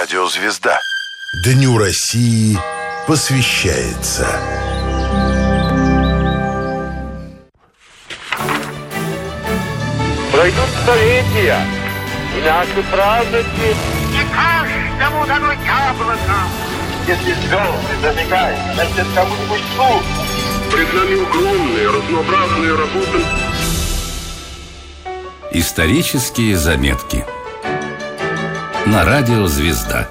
радио «Звезда». Дню России посвящается. Пройдут столетия, и наши праздники... И каждому дано яблоко. Если звезды зажигают, значит, кому-нибудь суд. Пред нами огромные, разнообразные работы. Исторические заметки на радио «Звезда».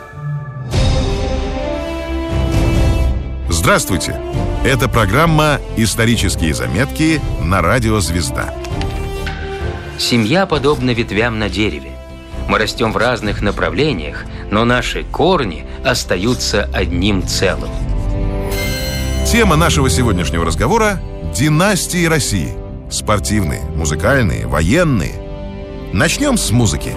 Здравствуйте! Это программа «Исторические заметки» на радио «Звезда». Семья подобна ветвям на дереве. Мы растем в разных направлениях, но наши корни остаются одним целым. Тема нашего сегодняшнего разговора – династии России. Спортивные, музыкальные, военные. Начнем с музыки.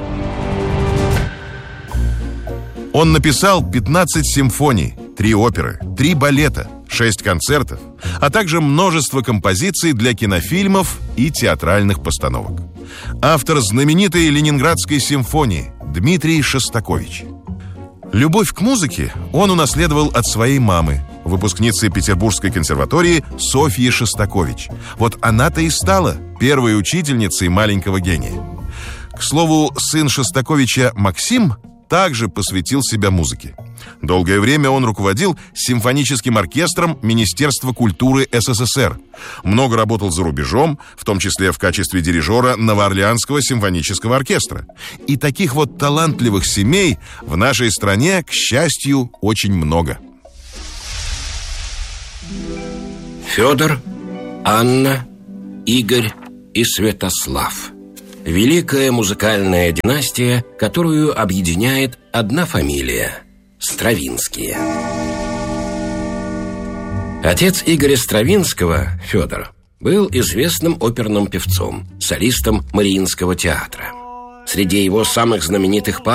Он написал 15 симфоний, 3 оперы, 3 балета, 6 концертов, а также множество композиций для кинофильмов и театральных постановок. Автор знаменитой Ленинградской симфонии Дмитрий Шостакович. Любовь к музыке он унаследовал от своей мамы, выпускницы Петербургской консерватории Софьи Шостакович. Вот она-то и стала первой учительницей маленького гения. К слову, сын Шостаковича Максим также посвятил себя музыке. Долгое время он руководил симфоническим оркестром Министерства культуры СССР. Много работал за рубежом, в том числе в качестве дирижера Новоорлеанского симфонического оркестра. И таких вот талантливых семей в нашей стране, к счастью, очень много. Федор, Анна, Игорь и Святослав. Великая музыкальная династия, которую объединяет одна фамилия – Стравинские. Отец Игоря Стравинского, Федор, был известным оперным певцом, солистом Мариинского театра. Среди его самых знаменитых